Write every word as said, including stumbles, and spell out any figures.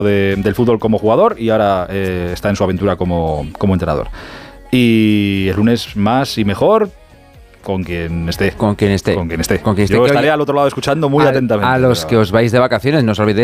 de, del fútbol como jugador y ahora eh, está en su aventura como, como entrenador. Y el lunes más y mejor con quien esté. Con quien esté. Con quien esté. Con quien esté. Yo Que estaré oye, al otro lado escuchando muy a, atentamente. a los pero... que os vais de vacaciones, no os olvidéis